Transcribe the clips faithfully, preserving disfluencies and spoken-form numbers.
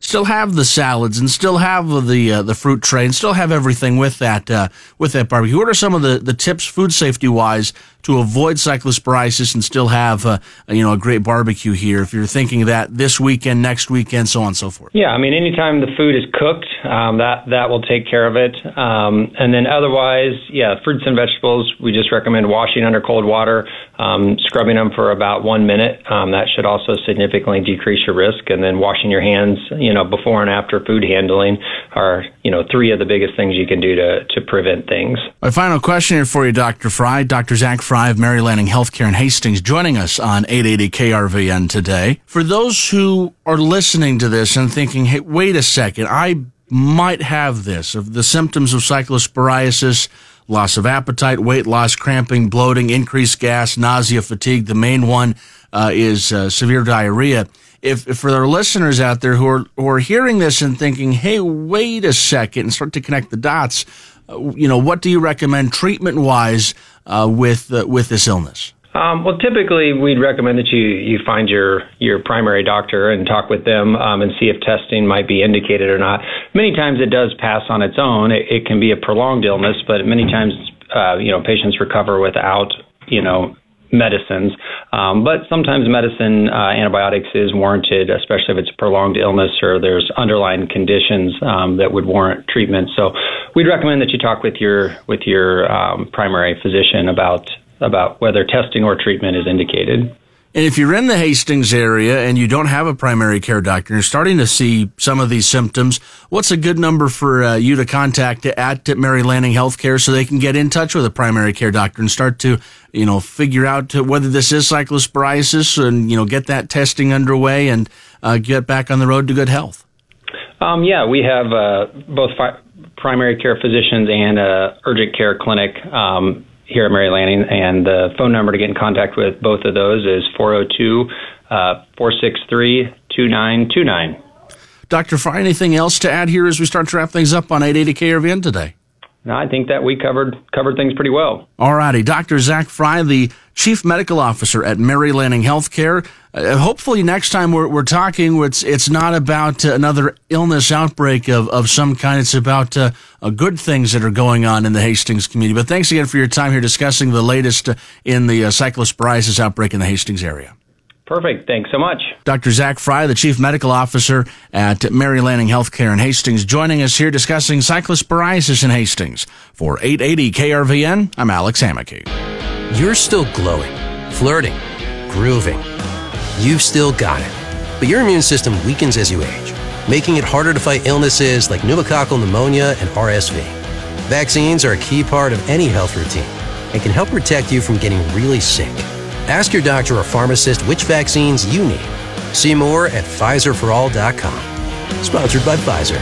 still have the salads and still have the uh, the fruit tray and still have everything with that uh, with that barbecue? What are some of the, the tips, food safety wise, to avoid cyclosporiasis and still have uh, you know a great barbecue here? If you're thinking that this weekend, next weekend, so on and so forth. Yeah, I mean, anytime the food is cooked, um, that that will take care of it. Um, and then otherwise, yeah, fruits and vegetables, we just recommend washing under cold water, um, scrubbing them for about one minute. Um, that should also significantly decrease your risk. And then washing your hands, you know, before and after food handling are, you know, three of the biggest things you can do to, to prevent things. My final question here for you, Doctor Fry. Doctor Zach Fry of Mary Lanning Healthcare in Hastings joining us on eight eighty K R V N today. For those who are listening to this and thinking, hey, wait a second, I might have this, of the symptoms of cyclosporiasis, loss of appetite, weight loss, cramping, bloating, increased gas, nausea, fatigue. The main one uh, is uh, severe diarrhea. If, if for our listeners out there who are, who are hearing this and thinking, hey, wait a second, and start to connect the dots, uh, you know, what do you recommend treatment-wise uh, with uh, with this illness? Um, well, typically we'd recommend that you, you find your, your primary doctor and talk with them um, and see if testing might be indicated or not. Many times it does pass on its own. It, it can be a prolonged illness, but many times, uh, you know, patients recover without, you know, medicines. Um, but sometimes medicine, uh, antibiotics is warranted, especially if it's a prolonged illness or there's underlying conditions um, that would warrant treatment. So we'd recommend that you talk with your, with your um, primary physician about about whether testing or treatment is indicated. And if you're in the Hastings area and you don't have a primary care doctor, you're starting to see some of these symptoms, what's a good number for uh, you to contact at Mary Lanning Healthcare so they can get in touch with a primary care doctor and start to, you know, figure out whether this is cyclosporiasis and, you know, get that testing underway and uh, get back on the road to good health? Um, yeah, we have uh, both fi- primary care physicians and uh, urgent care clinic um here at Mary Lanning, and the phone number to get in contact with both of those is four oh two, four six three, two nine two nine. Doctor Fry, anything else to add here as we start to wrap things up on eight eighty K R V N today? No, I think that we covered covered things pretty well. All righty. Doctor Zach Fry, the Chief Medical Officer at Mary Lanning Healthcare. Uh, hopefully next time we're, we're talking, it's, it's not about uh, another illness outbreak of, of some kind. It's about uh, uh, good things that are going on in the Hastings community. But thanks again for your time here discussing the latest uh, in the uh, cyclosporiasis outbreak in the Hastings area. Perfect. Thanks so much. Doctor Zach Fry, the Chief Medical Officer at Mary Lanning Healthcare in Hastings, joining us here discussing cyclosporiasis in Hastings. For eight eighty K R V N, I'm Alex Hammocky. You're still glowing, flirting, grooving. You've still got it. But your immune system weakens as you age, making it harder to fight illnesses like pneumococcal pneumonia and R S V. Vaccines are a key part of any health routine and can help protect you from getting really sick. Ask your doctor or pharmacist which vaccines you need. See more at Pfizer for all dot com. Sponsored by Pfizer.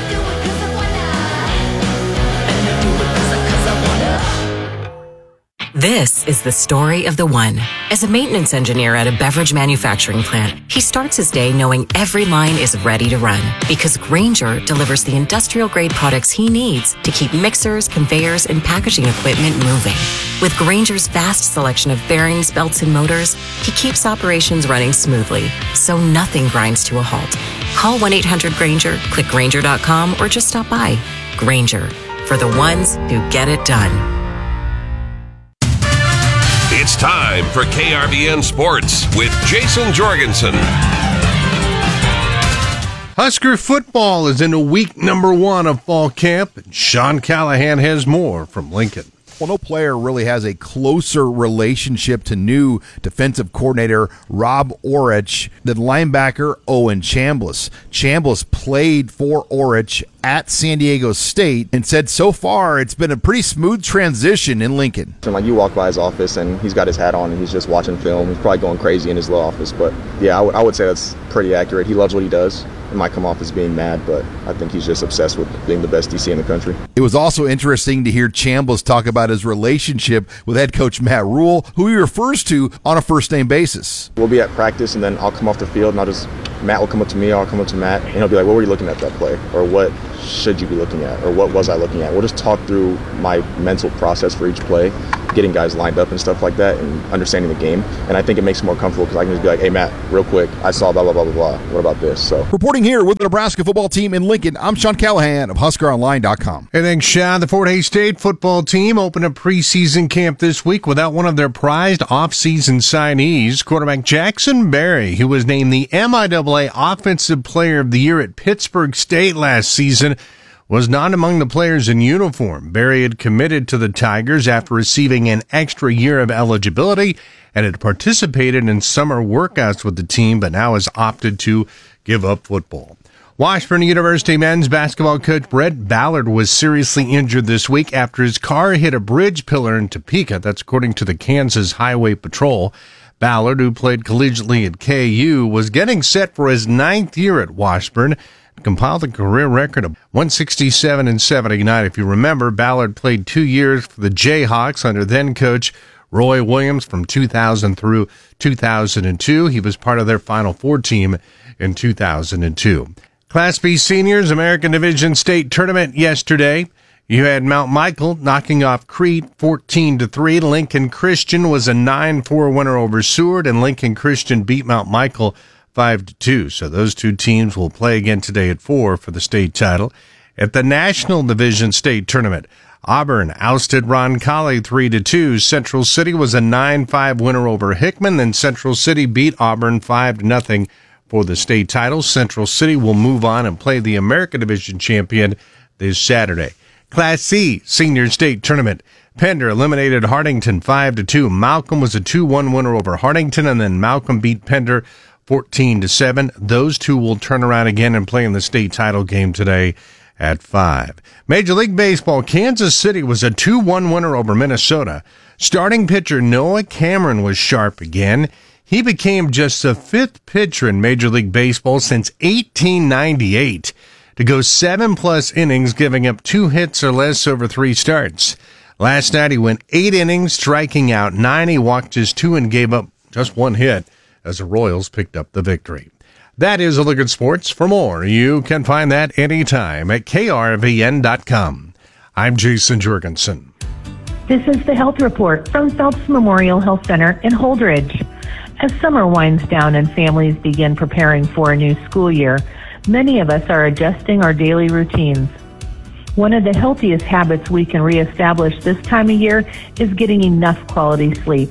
This is the story of the one. As a maintenance engineer at a beverage manufacturing plant, he starts his day knowing every line is ready to run because Grainger delivers the industrial-grade products he needs to keep mixers, conveyors, and packaging equipment moving. With Grainger's vast selection of bearings, belts, and motors, he keeps operations running smoothly, so nothing grinds to a halt. Call one eight hundred Grainger, click Grainger dot com, or just stop by. Grainger, for the ones who get it done. It's time for K R V N Sports with Jason Jorgensen. Husker football is into week number one of fall camp, and Sean Callahan has more from Lincoln. Well, no player really has a closer relationship to new defensive coordinator Rob Orich than linebacker Owen Chambliss. Chambliss played for Orich at San Diego State and said so far it's been a pretty smooth transition in Lincoln. And like you walk by his office and he's got his hat on and he's just watching film. He's probably going crazy in his little office. But yeah, I, w- I would say that's pretty accurate. He loves what he does. It might come off as being mad, but I think he's just obsessed with being the best D C in the country. It was also interesting to hear Chambliss talk about his relationship with head coach Matt Rhule, who he refers to on a first-name basis. We'll be at practice, and then I'll come off the field, and I'll just Matt will come up to me, I'll come up to Matt, and he'll be like, what were you looking at that play? Or what should you be looking at? Or what was I looking at? We'll just talk through my mental process for each play, getting guys lined up and stuff like that and understanding the game. And I think it makes it more comfortable because I can just be like, hey, Matt, real quick, I saw blah, blah, blah, blah, blah. What about this? So reporting here with the Nebraska football team in Lincoln, I'm Sean Callahan of Husker Online dot com. And thanks, Sean. The Fort Hays State football team opened a preseason camp this week without one of their prized offseason signees, quarterback Jackson Berry, who was named the M I A A Offensive Player of the Year at Pittsburgh State last season, was not among the players in uniform. Berry had committed to the Tigers after receiving an extra year of eligibility and had participated in summer workouts with the team, but now has opted to give up football. Washburn University men's basketball coach Brett Ballard was seriously injured this week after his car hit a bridge pillar in Topeka. That's according to the Kansas Highway Patrol. Ballard, who played collegiately at K U, was getting set for his ninth year at Washburn, compiled a career record of one sixty-seven and seventy-nine. If you remember, Ballard played two years for the Jayhawks under then-coach Roy Williams from two thousand through two thousand two. He was part of their Final Four team in two thousand two. Class B Seniors American Division State Tournament yesterday. You had Mount Michael knocking off Crete fourteen to three. Lincoln Christian was a nine four winner over Seward, and Lincoln Christian beat Mount Michael five to two. So those two teams will play again today at four for the state title. At the National Division State Tournament, Auburn ousted Roncalli three to two. Central City was a nine five winner over Hickman, then Central City beat Auburn five to nothing for the state title. Central City will move on and play the American Division champion this Saturday. Class C Senior State Tournament. Pender eliminated Hartington five to two. Malcolm was a two one winner over Hartington, and then Malcolm beat Pender fourteen to seven. Those two will turn around again and play in the state title game today at five. Major League Baseball, Kansas City was a two one winner over Minnesota. Starting pitcher Noah Cameron was sharp again. He became just the fifth pitcher in Major League Baseball since eighteen ninety-eight to go seven-plus innings, giving up two hits or less over three starts. Last night, he went eight innings, striking out nine. He walked just two and gave up just one hit as the Royals picked up the victory. That is a look at sports. For more, you can find that anytime at K R V N dot com. I'm Jason Jorgensen. This is the Health Report from Phelps Memorial Health Center in Holdridge. As summer winds down and families begin preparing for a new school year, many of us are adjusting our daily routines. One of the healthiest habits we can reestablish this time of year is getting enough quality sleep.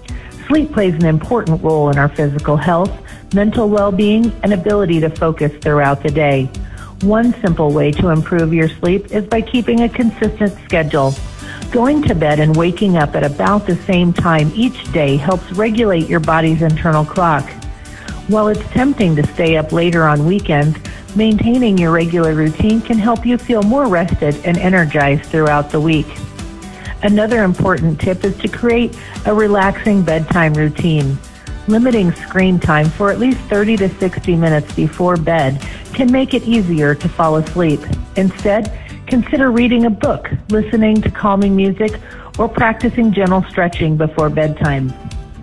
Sleep plays an important role in our physical health, mental well-being, and ability to focus throughout the day. One simple way to improve your sleep is by keeping a consistent schedule. Going to bed and waking up at about the same time each day helps regulate your body's internal clock. While it's tempting to stay up later on weekends, maintaining your regular routine can help you feel more rested and energized throughout the week. Another important tip is to create a relaxing bedtime routine. Limiting screen time for at least thirty to sixty minutes before bed can make it easier to fall asleep. Instead, consider reading a book, listening to calming music, or practicing gentle stretching before bedtime.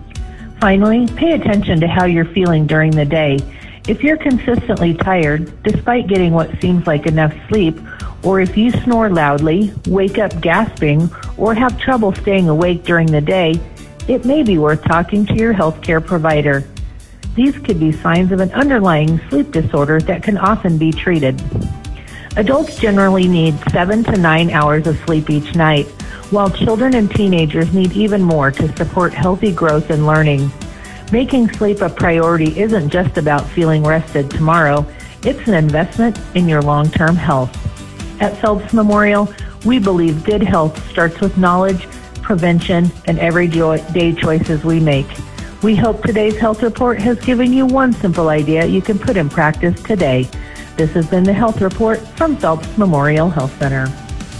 Finally, pay attention to how you're feeling during the day. If you're consistently tired, despite getting what seems like enough sleep, or if you snore loudly, wake up gasping, or have trouble staying awake during the day, it may be worth talking to your healthcare provider. These could be signs of an underlying sleep disorder that can often be treated. Adults generally need seven to nine hours of sleep each night, while children and teenagers need even more to support healthy growth and learning. Making sleep a priority isn't just about feeling rested tomorrow, it's an investment in your long-term health. At Phelps Memorial, we believe good health starts with knowledge, prevention, and everyday choices we make. We hope today's health report has given you one simple idea you can put in practice today. This has been the Health Report from Phelps Memorial Health Center.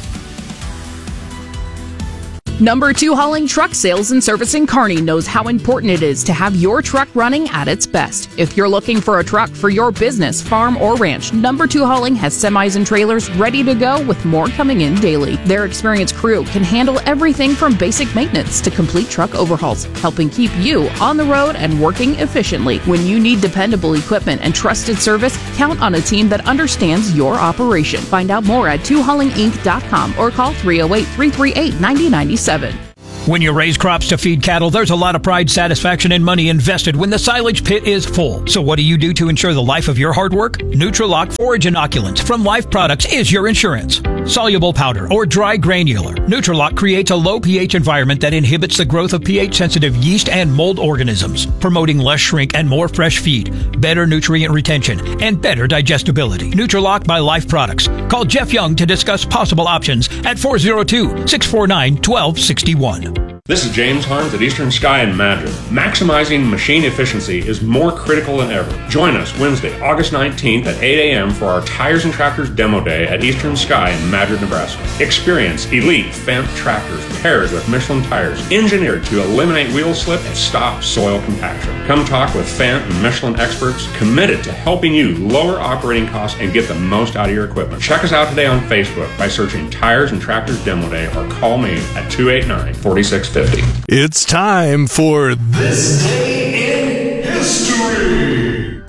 Number two Hauling Truck Sales and Service in Kearney knows how important it is to have your truck running at its best. If you're looking for a truck for your business, farm, or ranch, Number two Hauling has semis and trailers ready to go with more coming in daily. Their experienced crew can handle everything from basic maintenance to complete truck overhauls, helping keep you on the road and working efficiently. When you need dependable equipment and trusted service, count on a team that understands your operation. Find out more at two hauling inc dot com or call three oh eight, three three eight, nine oh nine seven. When you raise crops to feed cattle, there's a lot of pride, satisfaction, and money invested when the silage pit is full. So what do you do to ensure the life of your hard work? Nutrilock Forage Inoculants from Life Products is your insurance. Soluble powder or dry granular, Nutrilock creates a low pH environment that inhibits the growth of pH-sensitive yeast and mold organisms, promoting less shrink and more fresh feed, better nutrient retention, and better digestibility. Nutrilock by Life Products. Call Jeff Young to discuss possible options at four oh two, six four nine, one two six one. This is James Harms at Eastern Sky in Madrid. Maximizing machine efficiency is more critical than ever. Join us Wednesday, August nineteenth at eight a.m. for our Tires and Tractors Demo Day at Eastern Sky in Madrid, Nebraska. Experience elite Fendt tractors paired with Michelin tires, engineered to eliminate wheel slip and stop soil compaction. Come talk with Fendt and Michelin experts committed to helping you lower operating costs and get the most out of your equipment. Check us out today on Facebook by searching Tires and Tractors Demo Day or call me at two eight nine, four six five zero. It's time for This Day in History.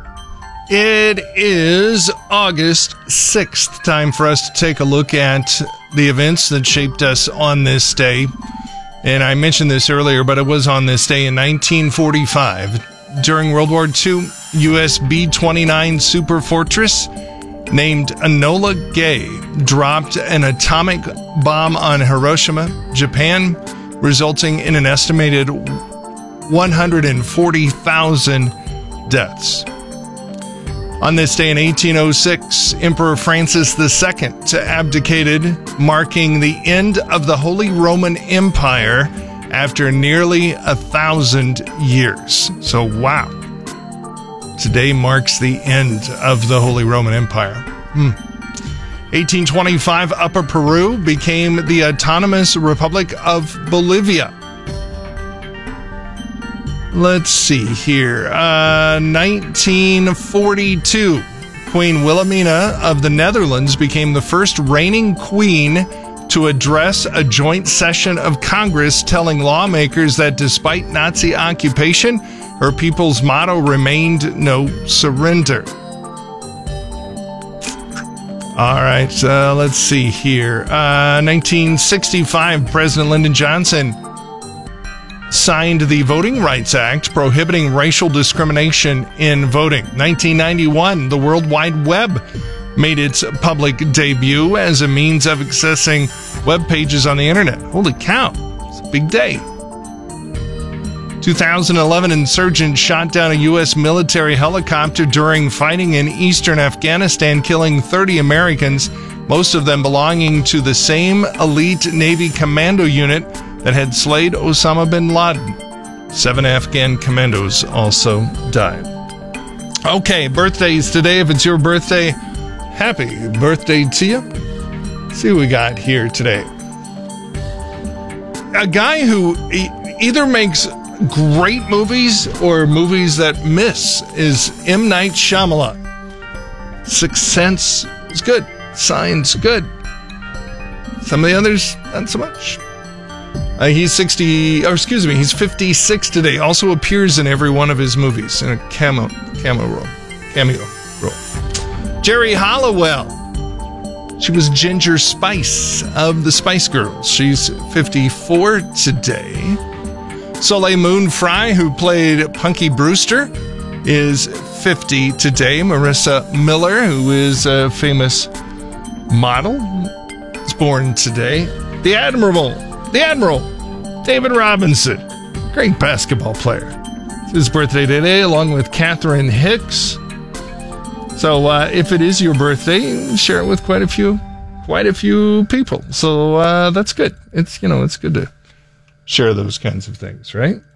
It is August sixth. Time for us to take a look at the events that shaped us on this day. And I mentioned this earlier, but it was on this day in nineteen forty-five. During World War Two, U S B twenty-nine Super Fortress, named Enola Gay, dropped an atomic bomb on Hiroshima, Japan, resulting in an estimated one hundred forty thousand deaths. On this day in eighteen oh six, Emperor Francis the Second abdicated, marking the end of the Holy Roman Empire after nearly a thousand years. So, wow. Today marks the end of the Holy Roman Empire. Hmm. eighteen twenty-five, Upper Peru became the Autonomous Republic of Bolivia. Let's see here. Uh, nineteen forty-two, Queen Wilhelmina of the Netherlands became the first reigning queen to address a joint session of Congress, telling lawmakers that despite Nazi occupation, her people's motto remained no surrender. All right, uh, let's see here. Uh, nineteen sixty-five, President Lyndon Johnson signed the Voting Rights Act, prohibiting racial discrimination in voting. nineteen ninety-one, the World Wide Web made its public debut as a means of accessing web pages on the internet. Holy cow, it's a big day. two thousand eleven, insurgents shot down a U S military helicopter during fighting in eastern Afghanistan, killing thirty Americans, most of them belonging to the same elite Navy commando unit that had slayed Osama bin Laden. Seven Afghan commandos also died. Okay, birthdays today. If it's your birthday, happy birthday to you. Let's see what we got here today. A guy who e- either makes great movies or movies that miss is M. Night Shyamalan. Sixth Sense is good. Signs good. Some of the others, not so much. Uh, he's sixty, or excuse me, he's fifty-six today. Also appears in every one of his movies in a camo, camo role, cameo role. Jerry Halliwell. She was Ginger Spice of the Spice Girls. She's fifty-four today. Soleil Moon Frye, who played Punky Brewster, is fifty today. Marissa Miller, who is a famous model, is born today. The Admiral, the Admiral, David Robinson, great basketball player. It's his birthday today, along with Catherine Hicks. So uh, if it is your birthday, share it with quite a few, quite a few people. So uh, that's good. It's, you know, it's good to share those kinds of things, right?